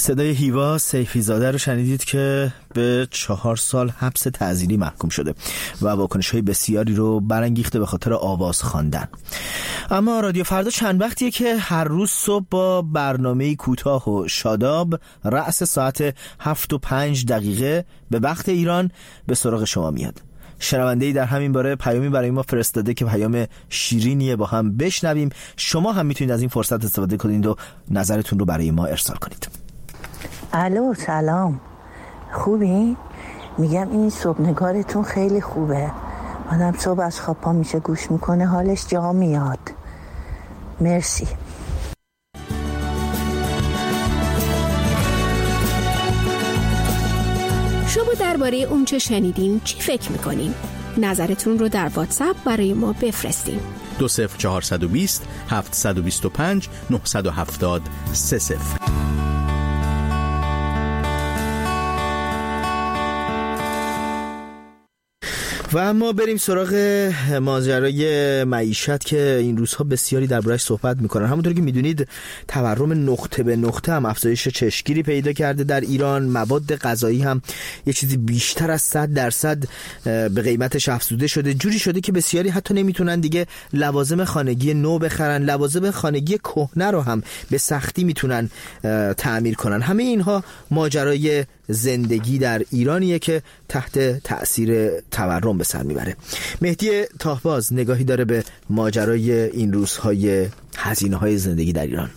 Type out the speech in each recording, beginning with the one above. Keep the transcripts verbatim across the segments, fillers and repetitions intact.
صدای هیوا سیفی‌زاده رو شنیدید که به چهار سال حبس تعزیری محکوم شده و واکنش‌های بسیاری رو برانگیخته به خاطر آواز خواندن. اما رادیو فردا چند وقتیه که هر روز صبح با برنامه کوتاه و شاداب رأس ساعت هفت و پنج دقیقه به وقت ایران به سراغ شما میاد. شنونده‌ای در همین باره پیامی برای ما فرستاده که پیام شیرینیه، با هم بشنویم. شما هم میتونید از این فرصت استفاده کنید و نظرتون رو برای ما ارسال کنید. الو سلام، خوبی؟ میگم این صبحنگارتون خیلی خوبه. آدم صبح از خواب پا میشه گوش میکنه حالش جا میاد. مرسی. شما درباره اون چه شنیدین چی فکر میکنین؟ نظرتون رو در واتساپ برای ما بفرستین. دو صفر چهارصد و بیست هفتصد و بیست و پنج نهصد و هفتاد سه صفر. و اما بریم سراغ ماجرای معیشت که این روزها بسیاری درباره‌اش صحبت میکنن. همونطور که میدونید تورم نقطه به نقطه هم افزایش چشمگیری پیدا کرده در ایران. مواد غذایی هم یه چیزی بیشتر از صد درصد به قیمتش افزوده شده. جوری شده که بسیاری حتی نمیتونن دیگه لوازم خانگی نو بخرن، لوازم خانگی کهنه رو هم به سختی میتونن تعمیر کنن. همه اینها ماجرای زندگی در ایرانیه که تحت تأثیر تورم به سر میبره. مهدی تاهباز نگاهی داره به ماجرای این روزهای هزینه‌های زندگی در ایران.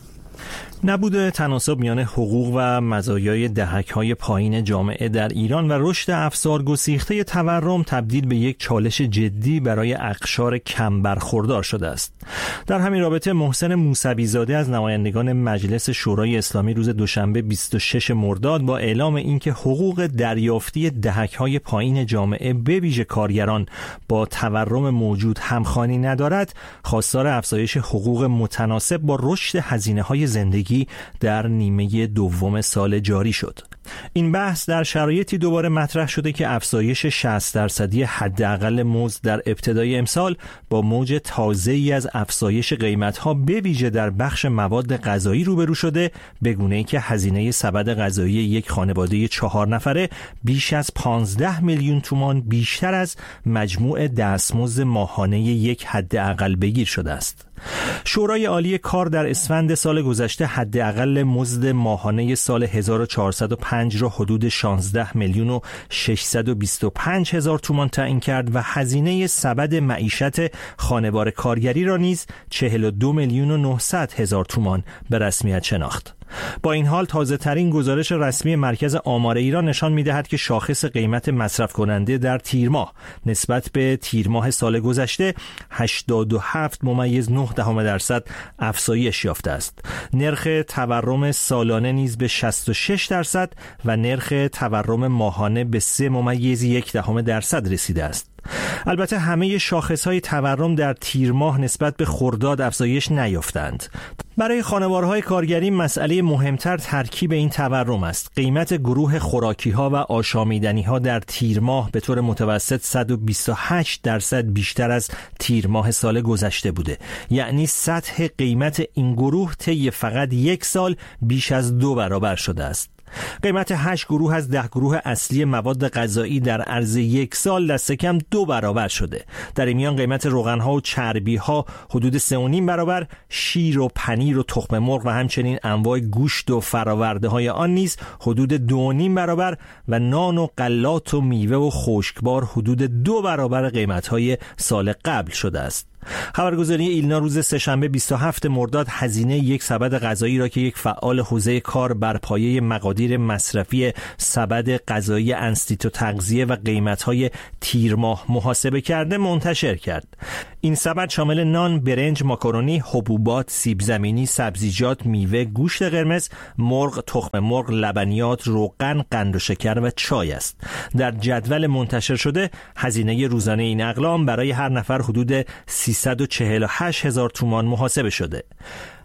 نبوده تناسب میان حقوق و مزایای دهک‌های پایین جامعه در ایران و رشد افزار گسیخته تورم تبدیل به یک چالش جدی برای اقشار کم برخوردار شده است. در همین رابطه محسن موسوی زاده از نمایندگان مجلس شورای اسلامی روز دوشنبه بیست و شش مرداد با اعلام اینکه حقوق دریافتی دهک‌های پایین جامعه به ویژه کارگران با تورم موجود همخوانی ندارد، خواستار افزایش حقوق متناسب با رشد هزینه‌های زندگی در نیمه دوم سال جاری شد. این بحث در شرایطی دوباره مطرح شده که افزایش شصت درصدی حداقل مزد در ابتدای امسال با موج تازه‌ای از افزایش قیمت‌ها به ویژه در بخش مواد غذایی روبرو شده، به گونه‌ای که هزینه سبد غذایی یک خانواده چهار نفره بیش از پانزده میلیون تومان بیشتر از مجموع دستمزد ماهانه یک حداقل بگیر شده است. شورای عالی کار در اسفند سال گذشته حداقل مزد ماهانه سال هزار و چهارصد و پنج را حدود شانزده میلیون و ششصد و بیست و پنج هزار تومان تعیین کرد و هزینه سبد معیشت خانوار کارگری را نیز چهل و دو میلیون و نهصد هزار تومان به رسمیت شناخت. با این حال تازه ترین گزارش رسمی مرکز آمار ایران نشان می‌دهد که شاخص قیمت مصرف کننده در تیر ماه نسبت به تیر ماه سال گذشته هشتاد و هفت ممیز نه دهم درصد افزایش یافته است. نرخ تورم سالانه نیز به شصت و شش درصد و نرخ تورم ماهانه به سه ممیز یک دهم درصد رسیده است. البته همه شاخص‌های تورم در تیر ماه نسبت به خرداد افزایش نیافتند. برای خانوارهای کارگری مسئله مهمتر ترکیب این تورم است. قیمت گروه خوراکی‌ها و آشامیدنی‌ها در تیر ماه به طور متوسط صد و بیست و هشت درصد بیشتر از تیر ماه سال گذشته بوده. یعنی سطح قیمت این گروه طی فقط یک سال بیش از دو برابر شده است. قیمت هشت گروه از ده گروه اصلی مواد غذایی در عرض یک سال دست کم دو برابر شده. در این میان قیمت روغن‌ها و چربی‌ها حدود سه و نیم برابر، شیر و پنیر و تخم مرغ و همچنین انواع گوشت و فرآورده‌های آن نیز حدود دو و نیم برابر و نان و غلات و میوه و خشکبار حدود دو برابر قیمت‌های سال قبل شده است. خبرگزاری ایلنا روز سه‌شنبه بیست و هفتم مرداد هزینه یک سبد غذایی را که یک فعال حوزه کار بر پایه مقادیر مصرفی سبد غذایی انستیتو تغذیه و قیمت‌های تیر ماه محاسبه کرده منتشر کرد. این سبد شامل نان، برنج، ماکارونی، حبوبات، سیب زمینی، سبزیجات، میوه، گوشت قرمز، مرغ، تخم مرغ، لبنیات، روغن، قند و شکر و چای است. در جدول منتشر شده هزینه روزانه این اقلام برای هر نفر حدود سیصد و چهل و هشت هزار تومان محاسبه شده.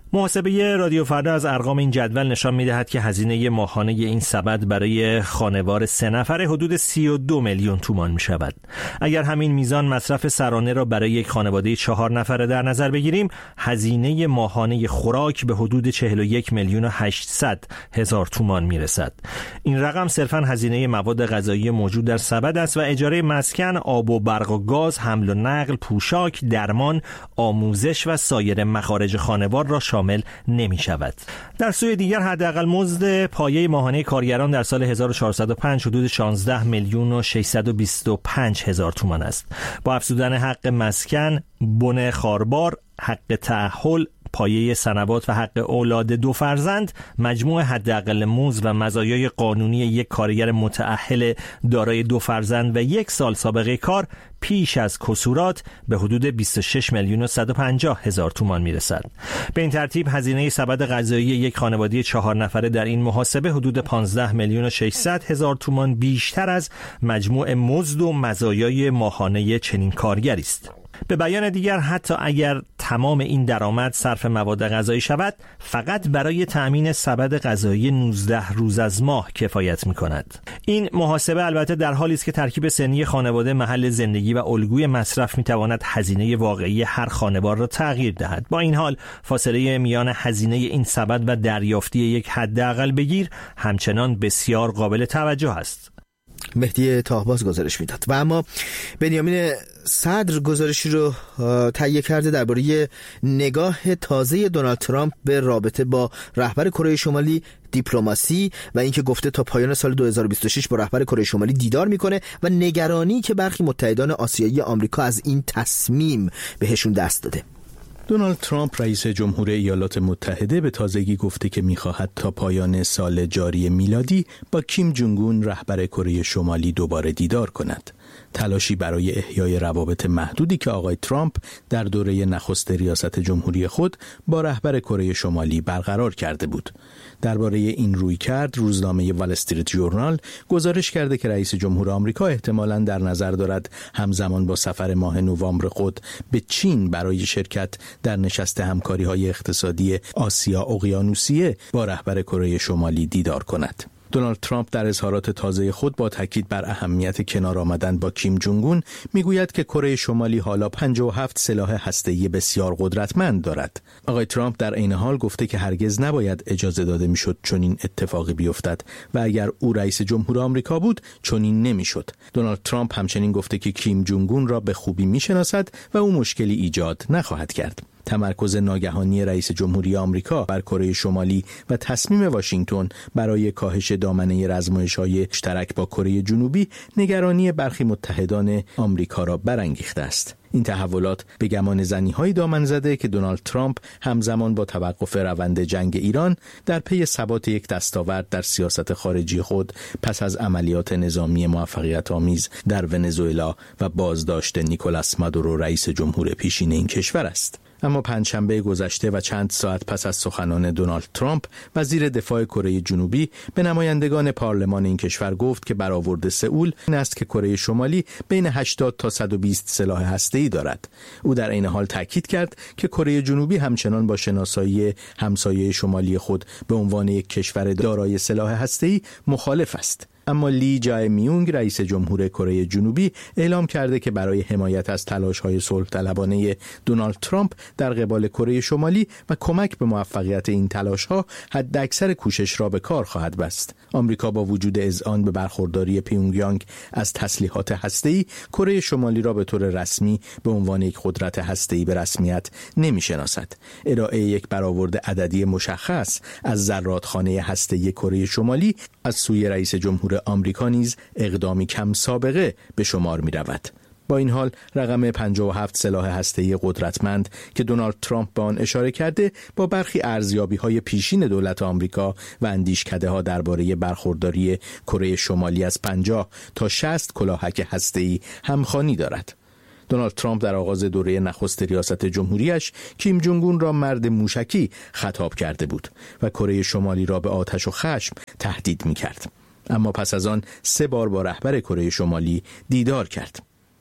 محاسبه رادیو فردا از ارقام این جدول نشان می‌دهد که هزینه ماهانه این سبد برای خانوار سه نفره حدود سی و دو میلیون تومان می‌شود. اگر همین میزان مصرف سرانه را برای یک خانواده چهار نفره در نظر بگیریم، هزینه ماهانه خوراک به حدود چهل و یک میلیون و هشتصد هزار تومان میرسد. این رقم صرفاً هزینه مواد غذایی موجود در سبد است و اجاره مسکن، آب و برق و گاز، حمل و نقل، پوشاک، درمان، آموزش و سایر مخارج خانوار را شامل نمی شود. در سوی دیگر حداقل مزد پایه ماهانه کارگران در سال هزار و چهارصد و پنج حدود شانزده میلیون و ششصد و بیست و پنج هزار تومان است. با افزودن حق مسکن، بن خاربار، حق تأهل، پایه سنوات و حق اولاد دو فرزند، مجموع حداقل مزد و مزایای قانونی یک کارگر متأهل دارای دو فرزند و یک سال سابقه کار پیش از کسورات به حدود بیست و شش میلیون و صد و پنجاه هزار تومان میرسد. به این ترتیب هزینه سبد غذایی یک خانواده چهار نفره در این محاسبه حدود پانزده میلیون و ششصد هزار تومان بیشتر از مجموع مزد و مزایای ماهانه چنین کارگری است. به بیان دیگر، حتی اگر تمام این درآمد صرف مواد غذایی شود، فقط برای تأمین سبد غذایی نوزده روز از ماه کفایت می‌کند. این محاسبه البته در حالی است که ترکیب سنی خانواده، محل زندگی و الگوی مصرف می‌تواند هزینه واقعی هر خانوار را تغییر دهد. با این حال، فاصله میان هزینه این سبد و دریافتی یک حداقل بگیر همچنان بسیار قابل توجه است. مهدی تاهباز گزارش میداد. و اما بنیامین صدر گزارشی رو تهیه کرده درباره نگاه تازه دونالد ترامپ به رابطه با رهبر کره شمالی، دیپلماسی و اینکه گفته تا پایان سال دو هزار و بیست و شش با رهبر کره شمالی دیدار میکنه و نگرانی که برخی متحدان آسیایی آمریکا از این تصمیم بهشون دست داده. دونالد ترامپ رئیس جمهور ایالات متحده به تازگی گفته که می‌خواهد تا پایان سال جاری میلادی با کیم جونگ اون رهبر کره شمالی دوباره دیدار کند. تلاشی برای احیای روابط محدودی که آقای ترامپ در دوره نخست ریاست جمهوری خود با رهبر کره شمالی برقرار کرده بود. درباره این رویکرد روزنامه وال استریت ژورنال گزارش کرده که رئیس جمهور آمریکا احتمالاً در نظر دارد همزمان با سفر ماه نوامبر خود به چین برای شرکت در نشست همکاری‌های اقتصادی آسیا اقیانوسیه با رهبر کره شمالی دیدار کند. دونالد ترامپ در اظهارات تازه خود با تاکید بر اهمیت کنار آمدن با کیم جونگ اون میگوید که کره شمالی حالا پنجاه و هفت سلاح هسته‌ای بسیار قدرتمند دارد. آقای ترامپ در عین حال گفته که هرگز نباید اجازه داده میشد چنین اتفاقی بیفتد و اگر او رئیس جمهور آمریکا بود چنین نمیشد. دونالد ترامپ همچنین گفته که کیم جونگ اون را به خوبی میشناسد و او مشکلی ایجاد نخواهد کرد. تمرکز ناگهانی رئیس جمهوری آمریکا بر کره شمالی و تصمیم واشنگتن برای کاهش دامنه رزمایش‌های مشترک با کره جنوبی نگرانی برخی متحدان آمریکا را برانگیخته است. این تحولات به گمان زنی‌های دامن زده که دونالد ترامپ همزمان با توقف روند جنگ ایران در پی ثبات یک دستاورد در سیاست خارجی خود پس از عملیات نظامی موفقیت آمیز در ونزوئلا و بازداشت نیکولاس مادورو رئیس جمهور پیشین این کشور است. اما پنجشنبه گذشته و چند ساعت پس از سخنان دونالد ترامپ، وزیر دفاع کره جنوبی به نمایندگان پارلمان این کشور گفت که برآورد سئول این است که کره شمالی بین هشتاد تا صد و بیست سلاح هسته‌ای دارد. او در این حال تاکید کرد که کره جنوبی همچنان با شناسایی همسایه شمالی خود به عنوان یک کشور دارای سلاح هسته‌ای مخالف است. اما لی جای میونگ رئیس جمهور کره جنوبی اعلام کرده که برای حمایت از تلاش‌های صلح طلبانه دونالد ترامپ در قبال کره شمالی و کمک به موفقیت این تلاش‌ها حداکثر کوشش را به کار خواهد بست. آمریکا با وجود اذعان به برخورداری پیونگیانگ از تسلیحات هسته‌ای، کره شمالی را به طور رسمی به عنوان یک قدرت هسته‌ای به رسمیت نمی‌شناسد. ارائه یک برآورد عددی مشخص از ذراتخانه هسته‌ای کره شمالی از سوی رئیس جمهور آمریکا نیز اقدامی کم سابقه به شمار می رود. با این حال رقم پنجاه و هفت سلاح هسته‌ای قدرتمند که دونالد ترامپ به آن اشاره کرده با برخی ارزیابی‌های پیشین دولت آمریکا و اندیشکده‌ها درباره برخورداری کره شمالی از پنجاه تا شصت کلاهک هسته‌ای همخوانی دارد. دونالد ترامپ در آغاز دوره نخست ریاست جمهوریش کیم جونگ اون را مرد موشکی خطاب کرده بود و کره شمالی را به آتش و خشم تهدید می‌کرد. اما پس از آن سه بار با رهبر کره شمالی دیدار کرد.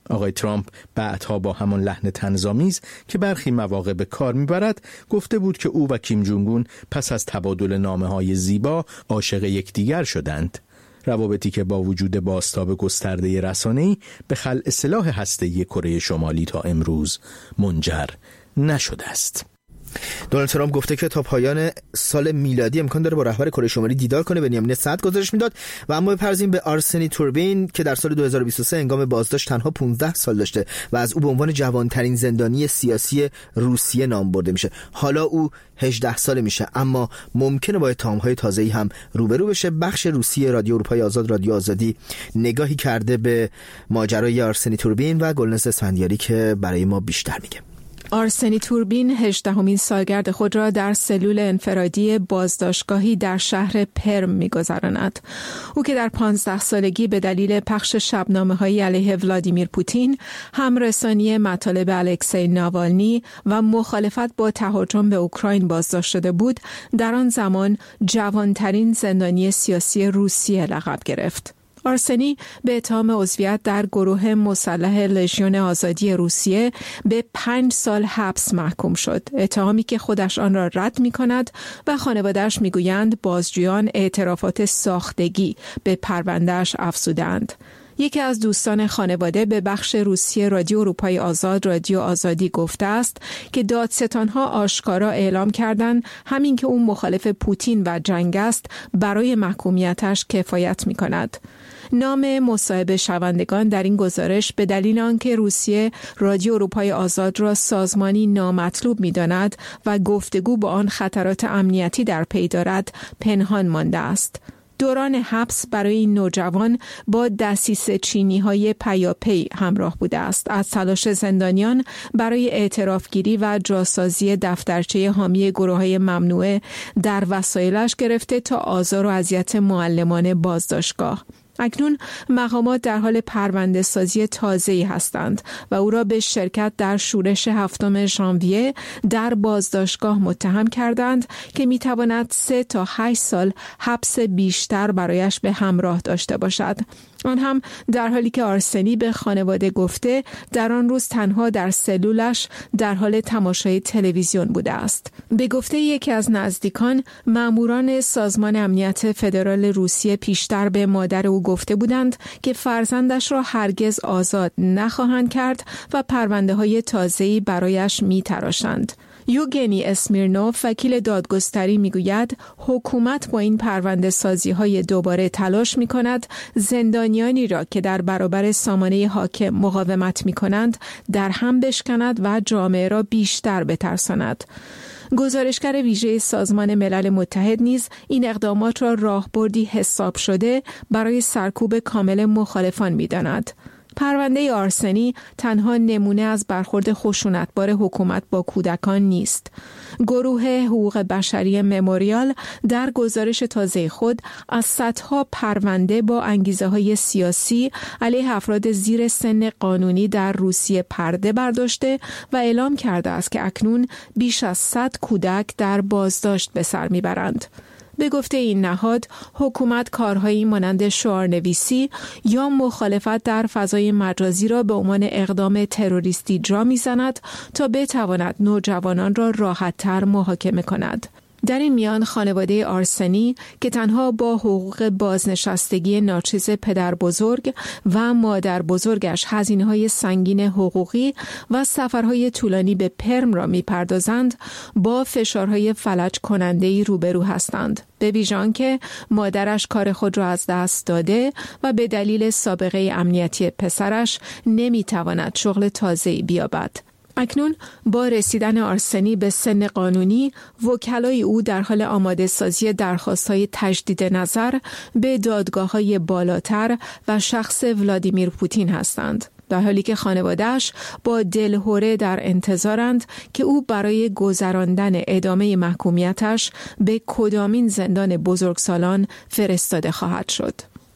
آقای ترامپ بعدها با همان لحن طنزآمیز که برخی مواقع به کار میبرد گفته بود که او و کیم جونگ اون پس از تبادل نامه‌های زیبا عاشق یکدیگر شدند. روابطی که با وجود بازتاب گسترده رسانه‌ای به خلع سلاح هسته‌ای کره شمالی تا امروز منجر نشده است. دونالد ترامپ گفته که تا پایان سال میلادی امکان داره با رهبر کره شمالی دیدار کنه. بنیامین صدر گزارش میداد. و اما بپرزیم به آرسنی توربین که در سال دو هزار و بیست و سه هنگام بازداشت تنها پانزده سال داشته و از او به عنوان جوانترین زندانی سیاسی روسیه نام برده میشه. حالا او هجده ساله میشه، اما ممکنه با اتهام‌های تازه‌ای هم روبرو بشه. بخش روسیه رادیو اروپای آزاد، رادیو آزادی، نگاهی کرده به ماجرای آرسنی توربین و گلناز اسفندیاری که برای ما بیشتر میگه. آرسنی توربین هجدهمین سالگرد خود را در سلول انفرادی بازداشتگاهی در شهر پرم می‌گذراند. او که در پانزده سالگی به دلیل پخش شبنامه‌های علیه ولادیمیر پوتین، همرسانی مطالب الکسی ناوالنی و مخالفت با تهاجم به اوکراین بازداشت شده بود، در آن زمان جوانترین زندانی سیاسی روسیه لقب گرفت. آرسنی به اتهام عضویت در گروه مسلح لژیون آزادی روسیه به پنج سال حبس محکوم شد. اتهامی که خودش آن را رد می کند و خانواده‌اش می گویند بازجویان اعترافات ساختگی به پرونده‌اش افزودند. یکی از دوستان خانواده به بخش روسیه رادیو اروپای آزاد، رادیو آزادی گفته است که دادستانها آشکارا اعلام کردند همین که او مخالف پوتین و جنگ است برای محکومیتش کفایت می کند. نام مصاحبه شوندگان در این گزارش به دلیل آنکه روسیه رادیو اروپای آزاد را سازمانی نامطلوب می‌داند و گفتگو با آن خطرات امنیتی در پی دارد پنهان مانده است. دوران حبس برای این نوجوان با دسیسه چینی‌های پیاپی همراه بوده است. از تلاش زندانیان برای اعترافگیری و جاسازی دفترچه حامی گروه‌های ممنوعه در وسایلش گرفته تا آزار و اذیت معلمان بازداشتگاه. اکنون مقامات در حال پرونده سازی تازه‌ای هستند و او را به شرکت در شورش هفتم ژانویه در بازداشتگاه متهم کردند که میتواند سه تا هشت سال حبس بیشتر برایش به همراه داشته باشد. آن هم در حالی که آرسنی به خانواده گفته در آن روز تنها در سلولش در حال تماشای تلویزیون بوده است. به گفته یکی از نزدیکان، ماموران سازمان امنیت فدرال روسیه پیشتر به مادر او گفته بودند که فرزندش را هرگز آزاد نخواهند کرد و پرونده‌های تازه‌ای برایش می‌تراشند. یوگنی اسمیرنوف وکیل دادگستری میگوید حکومت با این پرونده سازی های دوباره تلاش می کند زندانیانی را که در برابر سامانه حاکم مقاومت می کنند در هم بشکند و جامعه را بیشتر بترساند. گزارشگر ویژه سازمان ملل متحد نیز این اقدامات را راهبردی حساب شده برای سرکوب کامل مخالفان می داند. پرونده آرسنی تنها نمونه از برخورد خشونتبار حکومت با کودکان نیست. گروه حقوق بشری مموریال در گزارش تازه خود از صدها پرونده با انگیزه‌های سیاسی علیه افراد زیر سن قانونی در روسیه پرده برداشته و اعلام کرده است که اکنون بیش از صد کودک در بازداشت به سر میبرند. به گفته این نهاد، حکومت کارهایی مانند شعارنویسی یا مخالفت در فضای مجازی را به عنوان اقدام تروریستی جا می‌زند تا بتواند نوجوانان را راحت‌تر محاکمه کند. در این میان خانواده آرسنی که تنها با حقوق بازنشستگی ناچیز پدر بزرگ و مادر بزرگش هزینه‌های سنگین حقوقی و سفرهای طولانی به پرم را می‌پردازند، با فشارهای فلج کننده‌ای روبرو هستند. به ویژه آنکه مادرش کار خود را از دست داده و به دلیل سابقه امنیتی پسرش نمی‌تواند شغل تازه‌ای بیابد. اکنون با رسیدن آرسنی به سن قانونی، وکلای او در حال آماده سازی درخواست‌های تجدید نظر به دادگاه‌های بالاتر و شخص ولادیمیر پوتین هستند، در حالی که خانواده‌اش با دلهره در انتظارند که او برای گذراندن ادامه محکومیتش به کدامین زندان بزرگسالان فرستاده خواهد شد.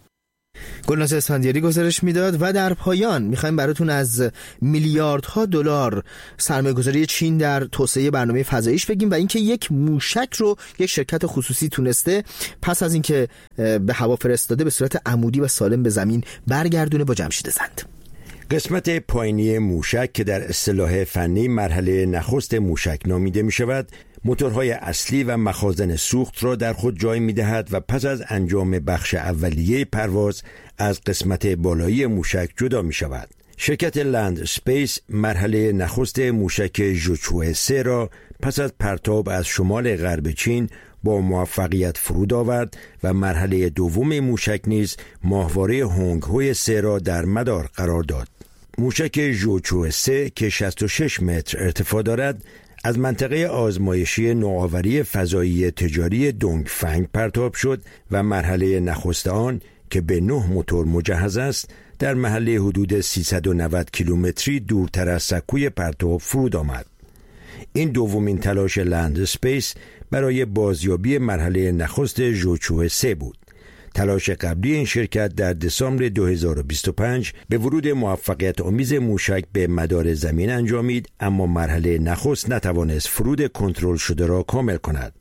گلناز اسفندیاری گزارش میداد. و در پایان میخوایم براتون از میلیاردها دلار سرمایه‌گذاری چین در توسعه برنامه فضاییش بگیم و اینکه یک موشک رو یک شرکت خصوصی تونسته پس از اینکه به هوا فرستاده به صورت عمودی و سالم به زمین برگردونه با جمشید زند. قسمت پایینی موشک که در اصطلاح فنی مرحله نخست موشک نامیده می شود، موتورهای اصلی و مخازن سوخت را در خود جای می دهد و پس از انجام بخش اولیه پرواز از قسمت بالایی موشک جدا می شود. شرکت لند اسپیس مرحله نخست موشک ژوچوه سه را پس از پرتاب از شمال غرب چین با موفقیت فرود آورد و مرحله دوم موشک نیز ماهواره هونگ هوی سه را در مدار قرار داد. موشک ژوچوه سه که شصت و شش متر ارتفاع دارد از منطقه آزمایشی نوآوری فضایی تجاری دونگفنگ پرتاب شد و مرحله نخست آن که به نه موتور مجهز است در محله حدود سیصد و نود کیلومتری دورتر از سکوی پرتاب فرود آمد. این دومین تلاش لند اسپیس برای بازیابی مرحله نخست ژوچوه سه بود. تلاش قبلی این شرکت در دسامبر دو هزار و بیست و پنج به ورود موفقیت آمیز موشک به مدار زمین انجامید، اما مرحله نخست نتوانست فرود کنترل شده را کامل کند.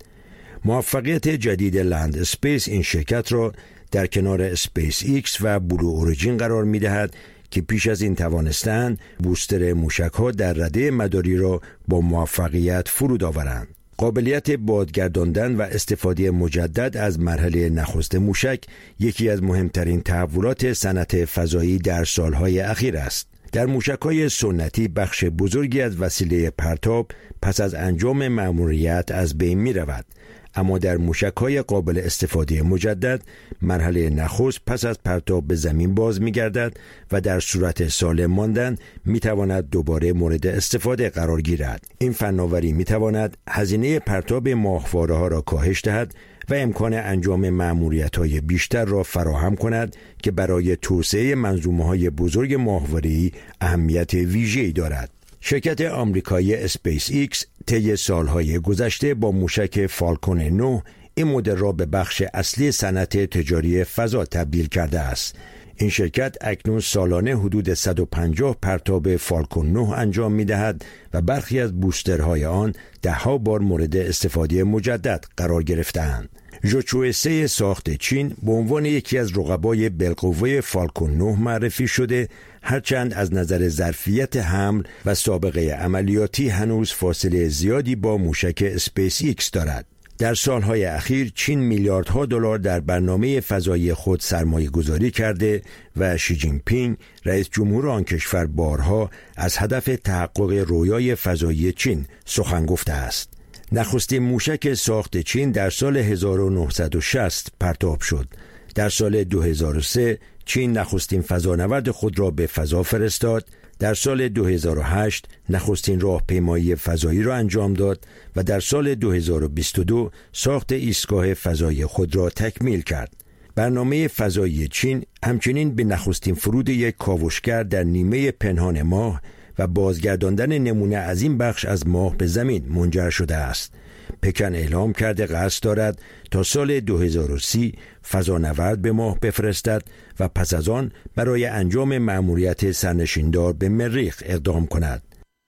موفقیت جدید لند اسپیس این شرکت را در کنار اسپیس ایکس و بلو اوریجین قرار می دهد که پیش از این توانستند بوستر موشک ها در رده مداری را با موفقیت فرود آورند. قابلیت بادگرداندن و استفاده مجدد از مرحله نخست موشک یکی از مهمترین تحولات صنعت فضایی در سالهای اخیر است. در موشک‌های سنتی بخش بزرگی از وسیله پرتاب پس از انجام مأموریت از بین می‌رود، اما در موشک‌های قابل استفاده مجدد مرحله نخست پس از پرتاب به زمین باز می‌گردد و در صورت سالم ماندن می‌تواند دوباره مورد استفاده قرار گیرد. این فناوری می‌تواند هزینه پرتاب ماهواره‌ها را کاهش دهد و امکان انجام مأموریت‌های بیشتر را فراهم کند که برای توسعه منظومه‌های بزرگ ماهواره‌ای اهمیت ویژه‌ای دارد. شرکت آمریکایی اسپیس ایکس طی سالهای گذشته با موشک فالکون نه این مدل را به بخش اصلی صنعت تجاری فضا تبدیل کرده است. این شرکت اکنون سالانه حدود صد و پنجاه پرتاب فالکون نه انجام می‌دهد و برخی از بوسترهای آن ده‌ها بار مورد استفاده مجدد قرار گرفته‌اند. ژوچوه سه ساخت چین به عنوان یکی از رقبای بالقوه فالکون نه معرفی شده، هرچند از نظر ظرفیت حمل و سابقه عملیاتی هنوز فاصله زیادی با موشک اسپیس ایکس دارد. در سالهای اخیر چین میلیاردها دلار در برنامه فضایی خود سرمایه گذاری کرده و شی جین پینگ رئیس جمهور آن کشور بارها از هدف تحقق رویای فضایی چین سخن گفته است. نخستین موشک ساخت چین در سال هزار و نهصد و شصت پرتاب شد. در سال دو هزار و سه چین نخستین فضانورد خود را به فضا فرستاد. در سال دو هزار و هشت نخستین راهپیمایی فضایی را انجام داد و در سال دو هزار و بیست و دو ساخت ایستگاه فضایی خود را تکمیل کرد. برنامه فضایی چین همچنین به نخستین فرود یک کاوشگر در نیمه پنهان ماه و بازگرداندن نمونه از این بخش از ماه به زمین منجر شده است. پکن اعلام کرده قصد دارد تا سال دو هزار و سی فضانورد به ماه بفرستد و پس از آن برای انجام مأموریت سرنشیندار به مریخ اقدام کند.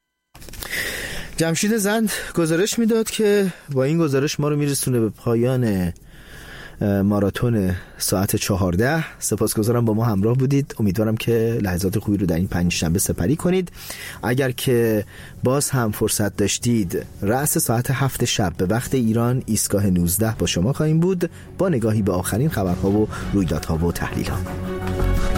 جمشید زند گزارش میداد که با این گزارش ما رو میرسونه به پایان ماراتون ساعت چهارده. سپاسگزارم با ما همراه بودید. امیدوارم که لحظات خوبی رو در این پنج شنبه سپری کنید. اگر که باز هم فرصت داشتید رأس ساعت هفت شب به وقت ایران ایستگاه نوزده با شما خواهیم بود با نگاهی به آخرین خبرها و رویدادها و تحلیل‌ها.